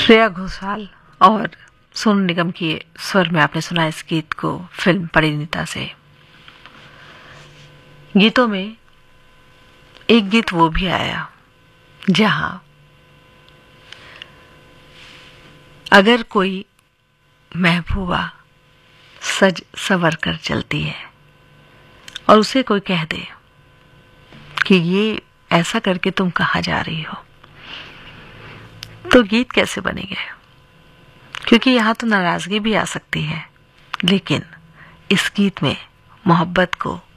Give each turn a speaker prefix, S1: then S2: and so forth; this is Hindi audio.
S1: श्रेया घोषाल और सोनू निगम के स्वर में आपने सुना इस गीत को फिल्म परिणीता से। गीतों में एक गीत वो भी आया जहां अगर कोई महबूबा सज सवर कर चलती है और उसे कोई कह दे कि ये ऐसा करके तुम कहाँ जा रही हो, तो गीत कैसे बनेंगे? क्योंकि यहाँ तो नाराजगी भी आ सकती है, लेकिन इस गीत में मोहब्बत को